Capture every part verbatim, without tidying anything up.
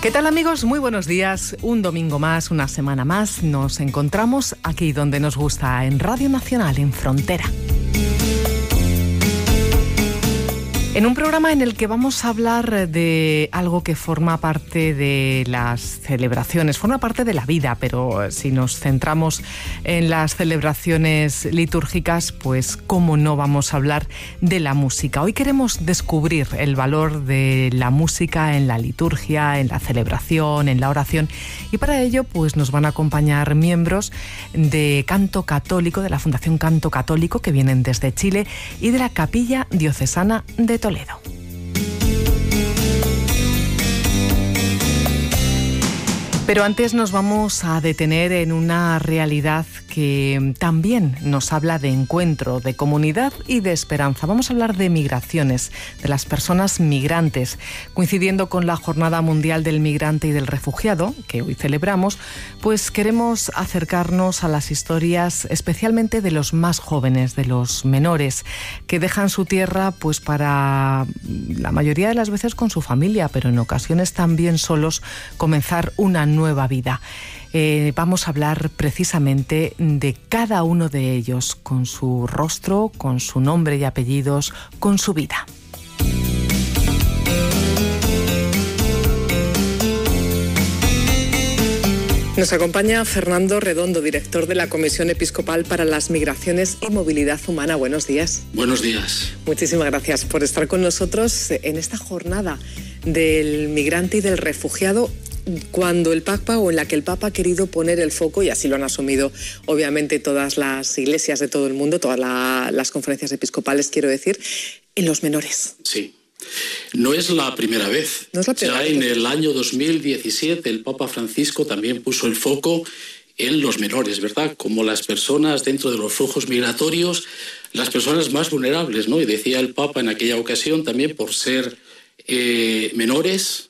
¿Qué tal, amigos? Muy buenos días. Un domingo más, una semana más, nos encontramos aquí donde nos gusta, en Radio Nacional, en Frontera. En un programa en el que vamos a hablar de algo que forma parte de las celebraciones, forma parte de la vida, pero si nos centramos en las celebraciones litúrgicas, pues cómo no vamos a hablar de la música. Hoy queremos descubrir el valor de la música en la liturgia, en la celebración, en la oración, y para ello pues nos van a acompañar miembros de Canto Católico, de la Fundación Canto Católico, que vienen desde Chile, y de la Capilla Diocesana de Toledo. Pero antes nos vamos a detener en una realidad que también nos habla de encuentro, de comunidad y de esperanza. Vamos a hablar de migraciones, de las personas migrantes. Coincidiendo con la Jornada Mundial del Migrante y del Refugiado, que hoy celebramos, pues queremos acercarnos a las historias especialmente de los más jóvenes, de los menores, que dejan su tierra pues para, la mayoría de las veces con su familia, pero en ocasiones también solos, comenzar una nueva nueva vida. Eh, vamos a hablar precisamente de cada uno de ellos, con su rostro, con su nombre y apellidos, con su vida. Nos acompaña Fernando Redondo, director de la Comisión Episcopal para las Migraciones y Movilidad Humana. Buenos días. Buenos días. Muchísimas gracias por estar con nosotros en esta jornada del migrante y del refugiado, cuando el Papa o en la que el Papa ha querido poner el foco, y así lo han asumido obviamente todas las iglesias de todo el mundo, todas la, las conferencias episcopales, quiero decir, en los menores. Sí. No es la primera vez. No es la primera ya vez. En el año dos mil diecisiete el Papa Francisco también puso el foco en los menores, ¿verdad? Como las personas dentro de los flujos migratorios, las personas más vulnerables, ¿no? Y decía el Papa en aquella ocasión también por ser eh, menores,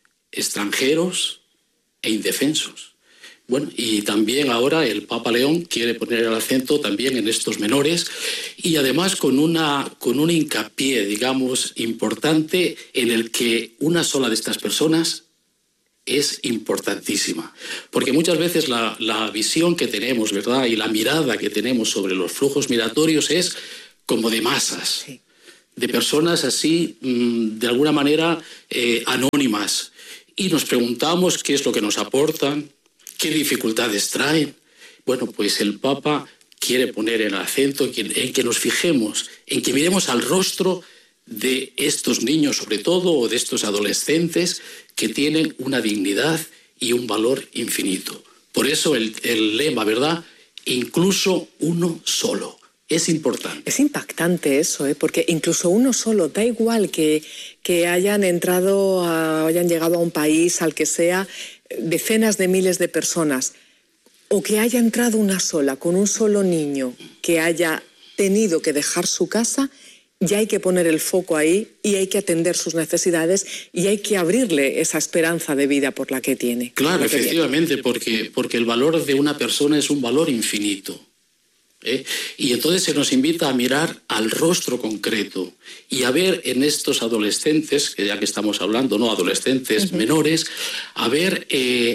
extranjeros e indefensos. Bueno, y también ahora el Papa León quiere poner el acento también en estos menores, y además con una con un hincapié, digamos, importante, en el que una sola de estas personas es importantísima. Porque muchas veces la, la visión que tenemos, ¿verdad?, y la mirada que tenemos sobre los flujos migratorios es como de masas, sí, de personas así, de alguna manera, eh, anónimas. Y nos preguntamos qué es lo que nos aportan, qué dificultades traen. Bueno, pues el Papa quiere poner el acento en que, en que nos fijemos, en que miremos al rostro de estos niños, sobre todo, o de estos adolescentes, que tienen una dignidad y un valor infinito. Por eso el, el lema, ¿verdad? Incluso uno solo. Es importante. Es impactante eso, ¿eh? Porque incluso uno solo, da igual que, que hayan entrado, a, hayan llegado a un país, al que sea, decenas de miles de personas, o que haya entrado una sola, con un solo niño, que haya tenido que dejar su casa, ya hay que poner el foco ahí y hay que atender sus necesidades y hay que abrirle esa esperanza de vida por la que tiene. Claro, que efectivamente, porque, porque el valor de una persona es un valor infinito. ¿Eh? Y entonces se nos invita a mirar al rostro concreto y a ver en estos adolescentes, que ya que estamos hablando, ¿no?, adolescentes, uh-huh, menores, a ver eh,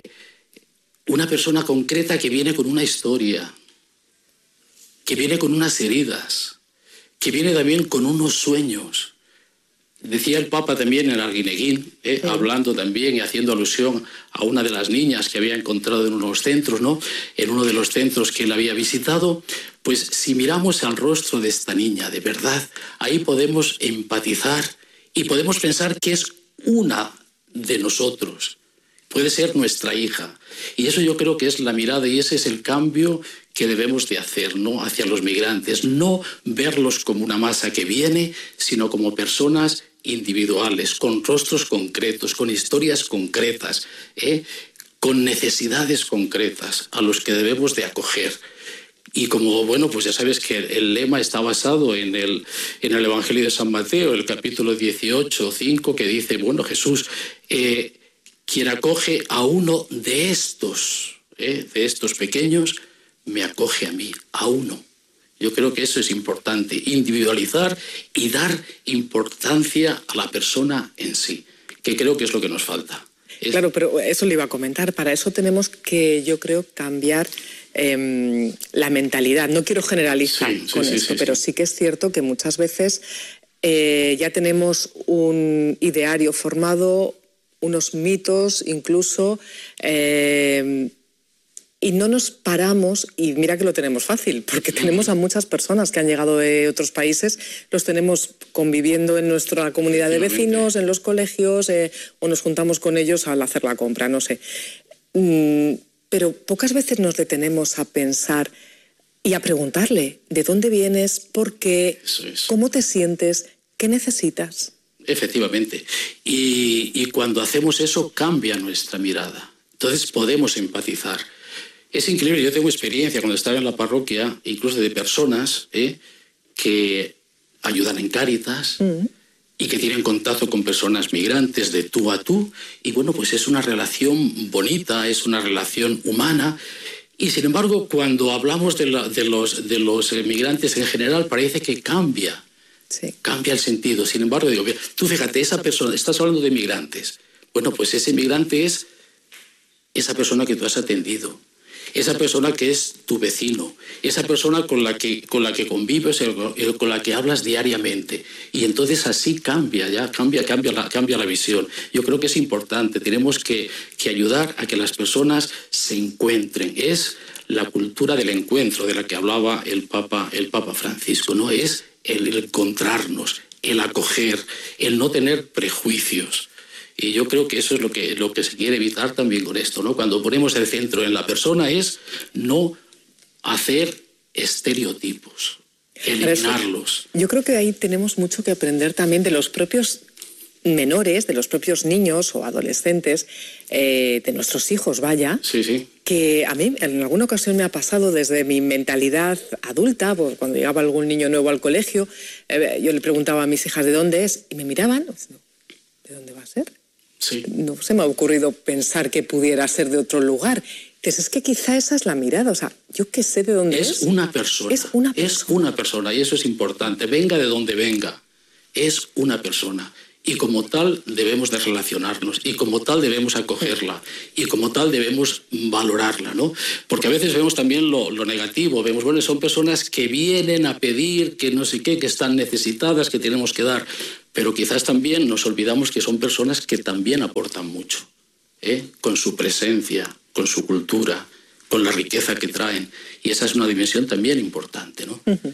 una persona concreta que viene con una historia, que viene con unas heridas, que viene también con unos sueños. Decía el Papa también en Arguineguín, eh, sí, hablando también y haciendo alusión a una de las niñas que había encontrado en unos centros, ¿no?, en uno de los centros que él había visitado. Pues si miramos al rostro de esta niña, de verdad, ahí podemos empatizar y podemos pensar que es una de nosotros. Puede ser nuestra hija. Y eso yo creo que es la mirada, y ese es el cambio que debemos de hacer, ¿no?, hacia los migrantes. No verlos como una masa que viene, sino como personas individuales, con rostros concretos, con historias concretas, ¿eh? con necesidades concretas a los que debemos de acoger. Y como, bueno, pues ya sabes que el lema está basado en el, en el Evangelio de San Mateo, el capítulo dieciocho, cinco, que dice, bueno, Jesús, eh, quien acoge a uno de estos, eh, de estos pequeños, me acoge a mí, a uno. Yo creo que eso es importante, individualizar y dar importancia a la persona en sí, que creo que es lo que nos falta. Es... Claro, pero eso le iba a comentar. Para eso tenemos que, yo creo, cambiar eh, la mentalidad. No quiero generalizar sí, sí, con sí, esto, sí, pero sí. sí que es cierto que muchas veces eh, ya tenemos un ideario formado, unos mitos incluso, eh, y no nos paramos, y mira que lo tenemos fácil, porque tenemos a muchas personas que han llegado de otros países, los tenemos conviviendo en nuestra comunidad de vecinos, en los colegios, eh, o nos juntamos con ellos al hacer la compra, no sé. Mm, pero pocas veces nos detenemos a pensar y a preguntarle ¿de dónde vienes? ¿Por qué? Eso es. ¿Cómo te sientes? ¿Qué necesitas? Efectivamente. Y, y cuando hacemos eso cambia nuestra mirada. Entonces podemos empatizar. Es increíble, yo tengo experiencia cuando estaba en la parroquia, incluso de personas ¿eh? que ayudan en Cáritas mm. y que tienen contacto con personas migrantes de tú a tú. Y bueno, pues es una relación bonita, es una relación humana. Y sin embargo, cuando hablamos de, la, de, los, de los migrantes en general, parece que cambia. Sí. Cambia el sentido. Sin embargo, digo, tú fíjate, esa persona, estás hablando de migrantes. Bueno, pues ese migrante es esa persona que tú has atendido. Esa persona que es tu vecino, esa persona con la que, con la que convives, con la que hablas diariamente. Y entonces así cambia, ya cambia, cambia, la, cambia la visión. Yo creo que es importante, tenemos que, que ayudar a que las personas se encuentren. Es la cultura del encuentro de la que hablaba el Papa, el Papa Francisco, ¿no? Es el encontrarnos, el acoger, el no tener prejuicios. Y yo creo que eso es lo que, lo que se quiere evitar también con esto, ¿no? Cuando ponemos el centro en la persona es no hacer estereotipos, eliminarlos. Yo creo que ahí tenemos mucho que aprender también de los propios menores, de los propios niños o adolescentes, eh, de nuestros hijos, vaya, sí, sí. que a mí en alguna ocasión me ha pasado desde mi mentalidad adulta, pues cuando llegaba algún niño nuevo al colegio, eh, yo le preguntaba a mis hijas de dónde es y me miraban, ¿de dónde va a ser? Sí. No se me ha ocurrido pensar que pudiera ser de otro lugar. Entonces es que quizá esa es la mirada, o sea, yo qué sé de dónde es. Es una persona. Es una persona. Es una persona y eso es importante. Venga de donde venga, es una persona. Y como tal debemos de relacionarnos, y como tal debemos acogerla, y como tal debemos valorarla, ¿no? Porque a veces vemos también lo, lo negativo, vemos, bueno, son personas que vienen a pedir, que no sé qué, que están necesitadas, que tenemos que dar, pero quizás también nos olvidamos que son personas que también aportan mucho, ¿eh? Con su presencia, con su cultura, con la riqueza que traen, y esa es una dimensión también importante, ¿no? Uh-huh.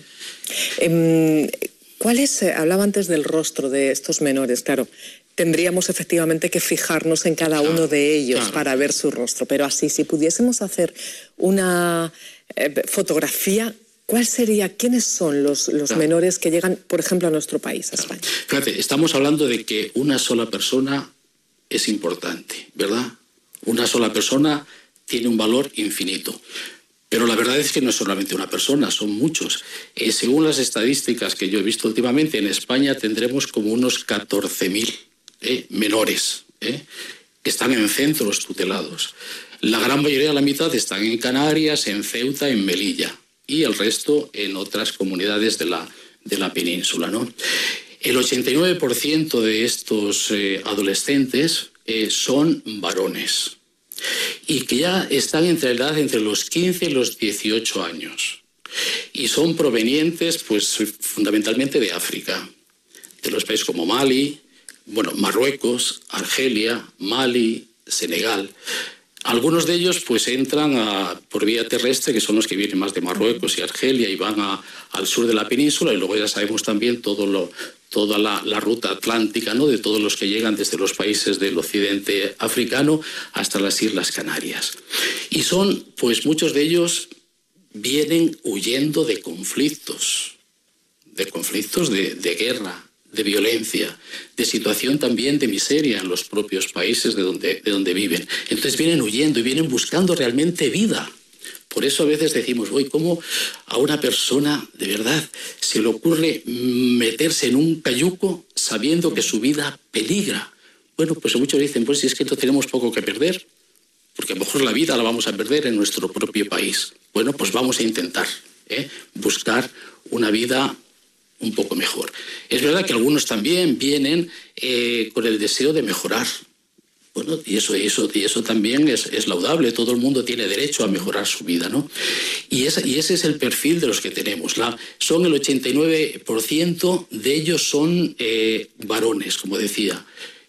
Um... ¿Cuál es? Hablaba antes del rostro de estos menores, claro. Tendríamos efectivamente que fijarnos en cada claro, uno de ellos claro. para ver su rostro. Pero así, si pudiésemos hacer una eh, fotografía, ¿cuál sería? ¿Quiénes son los, los claro. menores que llegan, por ejemplo, a nuestro país, a claro. España? Fíjate, estamos hablando de que una sola persona es importante, ¿verdad? Una sola persona tiene un valor infinito. Pero la verdad es que no es solamente una persona, son muchos. Eh, según las estadísticas que yo he visto últimamente, en España tendremos como unos catorce mil eh, menores eh, que están en centros tutelados. La gran mayoría, la mitad, están en Canarias, en Ceuta, en Melilla, y el resto en otras comunidades de la, de la península, ¿no? El ochenta y nueve por ciento de estos eh, adolescentes eh, son varones, y que ya están entre la edad entre los quince y los dieciocho años. Y son provenientes, pues, fundamentalmente de África, de los países como Mali, bueno, Marruecos, Argelia, Mali, Senegal. Algunos de ellos, pues, entran a, por vía terrestre, que son los que vienen más de Marruecos y Argelia, y van a, al sur de la península, y luego ya sabemos también todo lo... toda la, la ruta atlántica, ¿no? De todos los que llegan desde los países del occidente africano hasta las Islas Canarias. Y son, pues muchos de ellos vienen huyendo de conflictos, de conflictos de, de guerra, de violencia, de situación también de miseria en los propios países de donde, de donde viven. Entonces vienen huyendo y vienen buscando realmente vida. Por eso a veces decimos, uy, ¿cómo a una persona de verdad se le ocurre meterse en un cayuco sabiendo que su vida peligra? Bueno, pues muchos dicen, pues si es que no tenemos poco que perder, porque a lo mejor la vida la vamos a perder en nuestro propio país. Bueno, pues vamos a intentar ¿eh? buscar una vida un poco mejor. Es verdad que algunos también vienen eh, con el deseo de mejorar, Bueno, y eso, y eso, y eso también es, es laudable. Todo el mundo tiene derecho a mejorar su vida, ¿no? Y, esa, y ese es el perfil de los que tenemos. La, son el ochenta y nueve por ciento de ellos son eh, varones, como decía.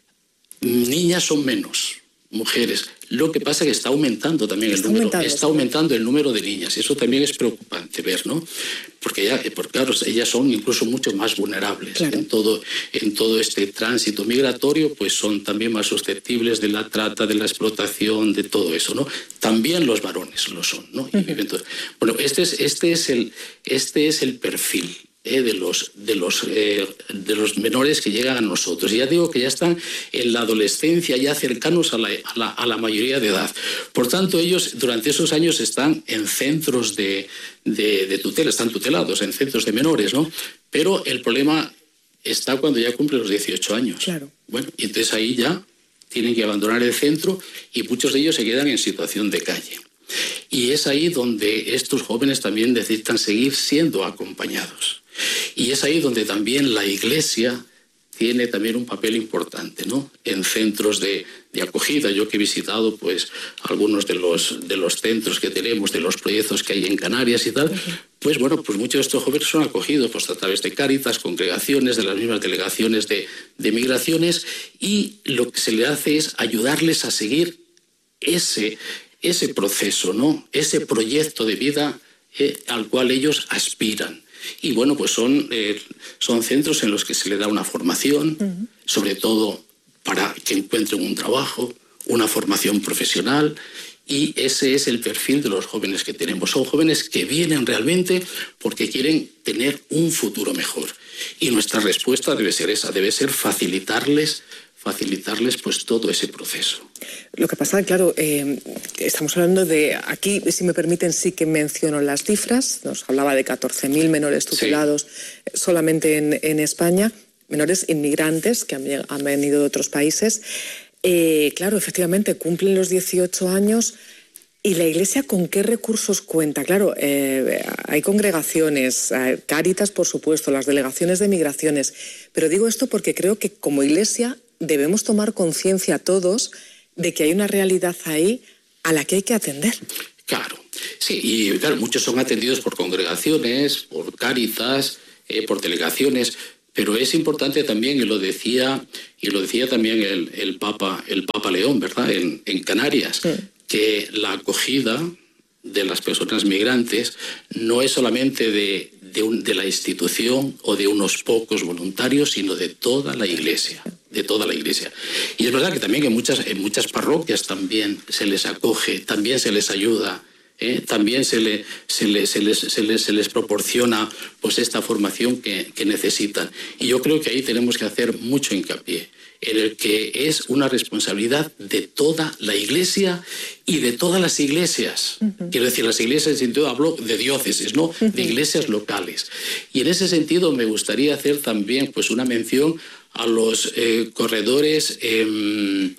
Niñas son menos, mujeres. Lo que pasa es que está aumentando también está el número. Aumentando, está aumentando el número de niñas. Eso también es preocupante ver, ¿no? Porque, ya, porque claro, ellas son incluso mucho más vulnerables. Claro. En todo, en todo este tránsito migratorio, pues son también más susceptibles de la trata, de la explotación, de todo eso, ¿no? También los varones lo son, ¿no? Uh-huh. Entonces, bueno, este es, este es el, este es el perfil. Eh, de los de los eh, de los menores que llegan a nosotros. Y ya digo que ya están en la adolescencia, ya cercanos a la, a la, a la mayoría de edad. Por tanto, ellos durante esos años están en centros de, de, de tutela, están tutelados en centros de menores, ¿no? Pero el problema está cuando ya cumplen los dieciocho años. Claro. Bueno, y entonces ahí ya tienen que abandonar el centro y muchos de ellos se quedan en situación de calle. Y es ahí donde estos jóvenes también necesitan seguir siendo acompañados. Y es ahí donde también la Iglesia tiene también un papel importante, ¿no? En centros de, de acogida. Yo que he visitado pues algunos de los, de los centros que tenemos, de los proyectos que hay en Canarias y tal, uh-huh. pues bueno, pues muchos de estos jóvenes son acogidos pues, a través de Cáritas, congregaciones, de las mismas delegaciones de, de migraciones, y lo que se le hace es ayudarles a seguir ese, ese proceso, ¿no? Ese proyecto de vida eh, al cual ellos aspiran. Y bueno, pues son, eh, son centros en los que se le da una formación, uh-huh. sobre todo para que encuentren un trabajo, una formación profesional, y ese es el perfil de los jóvenes que tenemos. Son jóvenes que vienen realmente porque quieren tener un futuro mejor. Y nuestra respuesta debe ser esa, debe ser facilitarles facilitarles pues todo ese proceso. Lo que pasa, claro, eh, estamos hablando de, aquí, si me permiten, sí que menciono las cifras, nos hablaba de catorce mil menores tutelados sí. solamente en, en España, menores inmigrantes que han, han venido de otros países. Eh, claro, efectivamente, cumplen los dieciocho años. ¿Y la Iglesia con qué recursos cuenta? Claro, eh, hay congregaciones, eh, Cáritas, por supuesto, las delegaciones de migraciones, pero digo esto porque creo que como Iglesia debemos tomar conciencia todos de que hay una realidad ahí a la que hay que atender. Claro, sí, y claro, muchos son atendidos por congregaciones, por Cáritas, eh, por delegaciones, pero es importante también, y lo decía, y lo decía también el, el Papa, el Papa León, ¿verdad?, en, en Canarias, sí. que la acogida de las personas migrantes no es solamente de, de, un, de la institución o de unos pocos voluntarios, sino de toda la Iglesia, de toda la Iglesia. Y es verdad que también en muchas, en muchas parroquias también se les acoge, también se les ayuda, ¿eh? también se, le, se, le, se, les, se, les, se les proporciona pues, esta formación que, que necesitan. Y yo creo que ahí tenemos que hacer mucho hincapié, en el que es una responsabilidad de toda la Iglesia y de todas las iglesias. Uh-huh. Quiero decir, las iglesias, sin duda, hablo de diócesis, ¿no? Uh-huh. De iglesias locales. Y en ese sentido me gustaría hacer también pues, una mención a los eh, corredores, eh,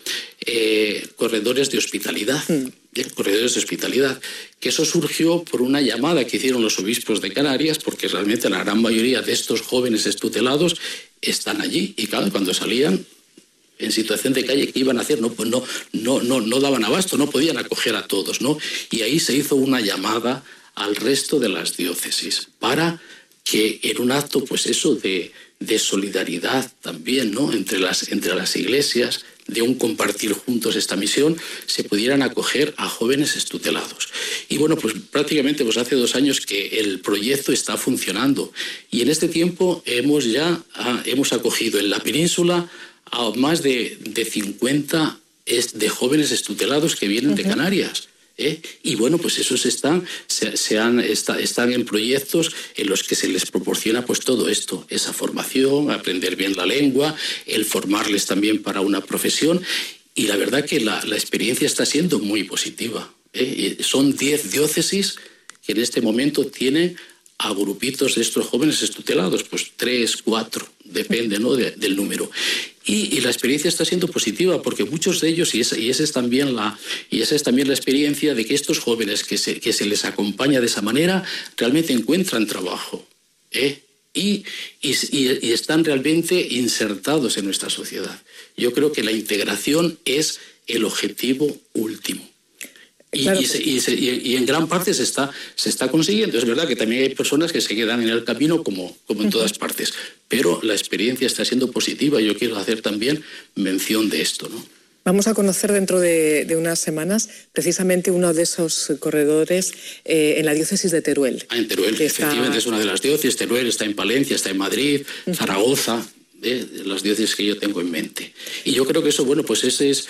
eh, corredores de hospitalidad. Uh-huh. ¿eh? Corredores de hospitalidad. Que eso surgió por una llamada que hicieron los obispos de Canarias, porque realmente la gran mayoría de estos jóvenes tutelados están allí. Y claro, cuando salían en situación de calle, ¿qué iban a hacer? No, pues no, no, no, no daban abasto, no podían acoger a todos, ¿no? Y ahí se hizo una llamada al resto de las diócesis para que en un acto, pues eso, de, de solidaridad también, ¿no? Entre las, entre las iglesias, de un compartir juntos esta misión, se pudieran acoger a jóvenes tutelados. Y bueno, pues prácticamente pues hace dos años que el proyecto está funcionando. Y en este tiempo hemos ya ah, hemos acogido en la península a más de, de cincuenta es, de jóvenes tutelados que vienen uh-huh. de Canarias. ¿eh? Y bueno, pues esos están, se, se han, está, están en proyectos en los que se les proporciona pues todo esto, esa formación, aprender bien la lengua, el formarles también para una profesión. Y la verdad que la, la experiencia está siendo muy positiva. ¿eh? Son diez diócesis que en este momento tienen a grupitos de estos jóvenes tutelados, pues tres, cuatro, depende, ¿no? de, del número. Y, y la experiencia está siendo positiva porque muchos de ellos, y esa, y esa, es, también la, y esa es también la experiencia de que estos jóvenes que se, que se les acompaña de esa manera, realmente encuentran trabajo. ¿eh? y, y, y están realmente insertados en nuestra sociedad. Yo creo que la integración es el objetivo último. Y, claro, y, se, y, se, y en gran parte se está, se está consiguiendo. Es verdad que también hay personas que se quedan en el camino como, como en todas partes, pero la experiencia está siendo positiva y yo quiero hacer también mención de esto, ¿no? Vamos a conocer dentro de, de unas semanas precisamente uno de esos corredores eh, en la diócesis de Teruel. Ah, en Teruel, efectivamente está... es una de las diócesis. Teruel está en Palencia, está en Madrid, uh-huh. Zaragoza, eh, las diócesis que yo tengo en mente. Y yo creo que eso, bueno, pues ese es...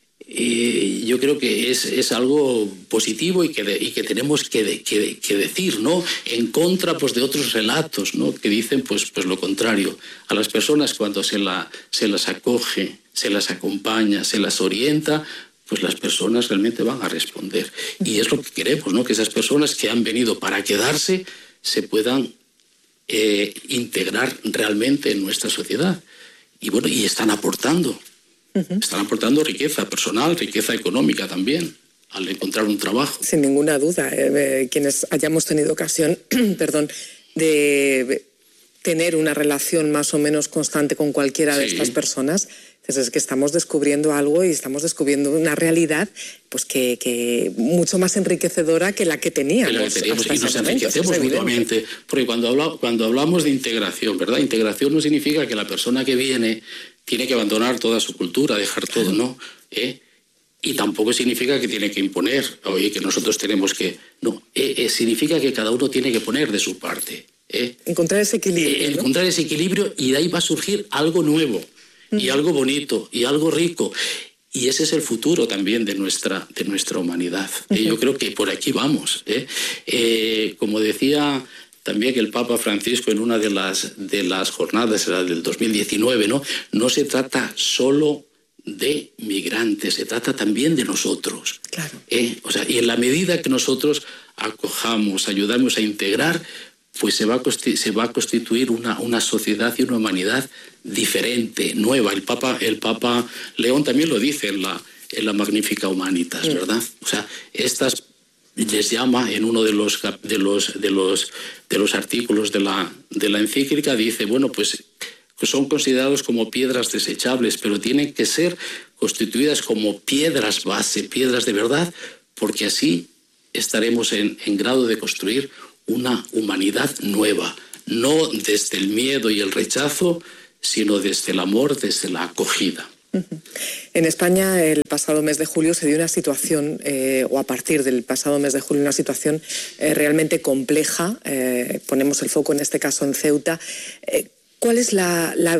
Eh, yo creo que es, es algo positivo y que, de, y que tenemos que, de, que, que decir, ¿no? En contra, pues, de otros relatos, ¿no? Que dicen, pues, pues lo contrario. A las personas, cuando se, la, se las acoge, se las acompaña, se las orienta, pues las personas realmente van a responder. Y es lo que queremos, ¿no? Que esas personas que han venido para quedarse se puedan eh, integrar realmente en nuestra sociedad. Y bueno, y están aportando. Uh-huh. Están aportando riqueza personal, riqueza económica también, al encontrar un trabajo. Sin ninguna duda, eh, quienes hayamos tenido ocasión, perdón, de tener una relación más o menos constante con cualquiera sí. de estas personas, es que estamos descubriendo algo y estamos descubriendo una realidad pues que, que mucho más enriquecedora que la que teníamos. Que la que teníamos y nos enriquecemos mutuamente, porque cuando, habla, cuando hablamos de integración, ¿verdad? Integración no significa que la persona que viene tiene que abandonar toda su cultura, dejar todo, ¿no? ¿Eh? Y tampoco significa que tiene que imponer, oye, que nosotros tenemos que... No, eh, eh, significa que cada uno tiene que poner de su parte. ¿eh? Encontrar ese equilibrio. Eh, encontrar ¿no? ese equilibrio y de ahí va a surgir algo nuevo, mm. y algo bonito, y algo rico. Y ese es el futuro también de nuestra, de nuestra humanidad. Uh-huh. Eh, yo creo que por aquí vamos. ¿eh? Eh, como decía... También que el Papa Francisco en una de las, de las jornadas, era del dos mil diecinueve, ¿no? No se trata solo de migrantes, se trata también de nosotros. Claro. ¿eh? O sea, y en la medida que nosotros acojamos, ayudamos a integrar, pues se va a, consti- se va a constituir una, una sociedad y una humanidad diferente, nueva. El Papa, el Papa León también lo dice en la, en la Magnificat Humanitas, mm. ¿verdad? O sea, estas... les llama en uno de los de los de los de los artículos de la de la encíclica, dice, bueno, pues son considerados como piedras desechables, pero tienen que ser constituidas como piedras base, piedras de verdad, porque así estaremos en, en grado de construir una humanidad nueva, no desde el miedo y el rechazo, sino desde el amor, desde la acogida. En España el pasado mes de julio se dio una situación, eh, o a partir del pasado mes de julio, una situación eh, realmente compleja. Eh, ponemos el foco en este caso en Ceuta. Eh, ¿Cuál es la, la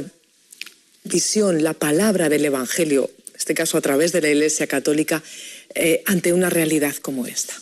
visión, la palabra del Evangelio, en este caso a través de la Iglesia Católica, eh, ante una realidad como esta?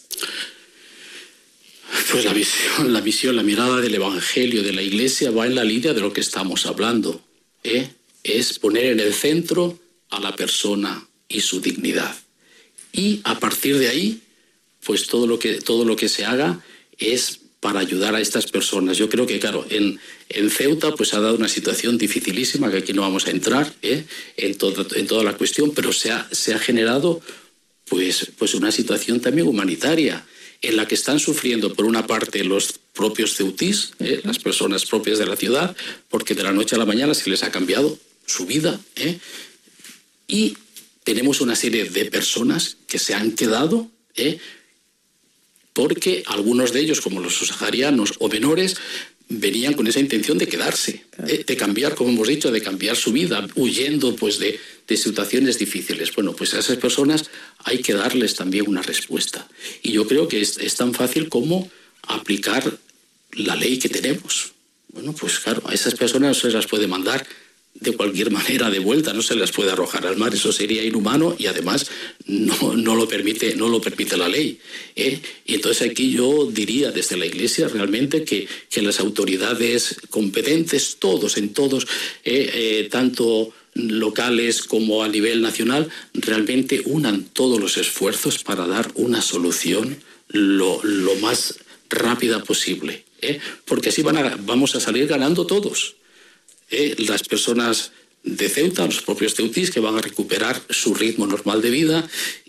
Pues la visión, la visión, la mirada del Evangelio de la Iglesia va en la línea de lo que estamos hablando, ¿eh? Es poner en el centro a la persona y su dignidad. Y a partir de ahí, pues todo lo que, todo lo que se haga es para ayudar a estas personas. Yo creo que, claro, en, en Ceuta pues ha dado una situación dificilísima, que aquí no vamos a entrar ¿eh? en, todo, en toda la cuestión, pero se ha, se ha generado pues, pues una situación también humanitaria, en la que están sufriendo, por una parte, los propios ceutís, ¿eh? las personas propias de la ciudad, porque de la noche a la mañana se les ha cambiado su vida, ¿eh? Y tenemos una serie de personas que se han quedado, ¿eh? porque algunos de ellos, como los saharianos o menores, venían con esa intención de quedarse, ¿eh? de cambiar, como hemos dicho, de cambiar su vida, huyendo pues de, de situaciones difíciles. Bueno, pues a esas personas hay que darles también una respuesta. Y yo creo que es, es tan fácil como aplicar la ley que tenemos. Bueno, pues claro, a esas personas no se las puede mandar de cualquier manera de vuelta, no se las puede arrojar al mar, eso sería inhumano y además no, no, lo, permite, no lo permite la ley. ¿eh? Y entonces aquí yo diría desde la Iglesia realmente que, que las autoridades competentes, todos, en todos, eh, eh, tanto locales como a nivel nacional, realmente unan todos los esfuerzos para dar una solución lo, lo más rápida posible, ¿eh? porque así van a, vamos a salir ganando todos. Eh, las personas de Ceuta, los propios ceutís, que van a recuperar su ritmo normal de vida,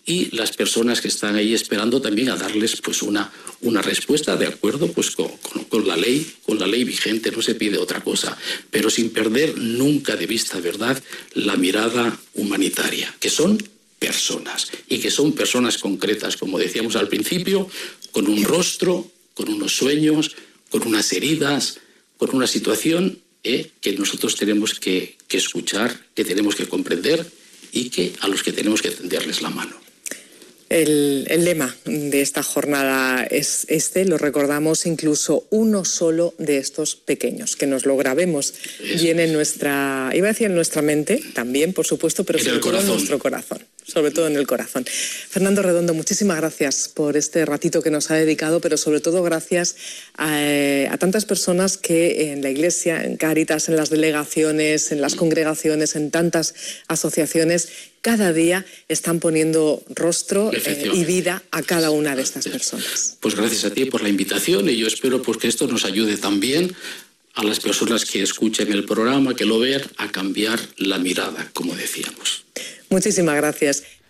y las personas que están ahí esperando también a darles pues una, una respuesta de acuerdo pues con, con, con la ley, con la ley vigente, no se pide otra cosa, pero sin perder nunca de vista, ¿verdad?, la mirada humanitaria, que son personas y que son personas concretas, como decíamos al principio, con un rostro, con unos sueños, con unas heridas, con una situación eh, que nosotros tenemos que, que escuchar, que tenemos que comprender y que a los que tenemos que tenderles la mano. El, el lema de esta jornada es este, lo recordamos, incluso uno solo de estos pequeños, que nos lo grabemos Eso bien es. en nuestra, iba a decir en nuestra mente también, por supuesto, pero en sobre todo en nuestro corazón, sobre todo en el corazón. Fernando Redondo, muchísimas gracias por este ratito que nos ha dedicado, pero sobre todo gracias a, a tantas personas que en la Iglesia, en Cáritas, en las delegaciones, en las congregaciones, en tantas asociaciones, cada día están poniendo rostro eh, y vida a cada una de estas personas. Pues gracias a ti por la invitación y yo espero pues, que esto nos ayude también a las personas que escuchen el programa, que lo vean, a cambiar la mirada, como decíamos. Muchísimas gracias.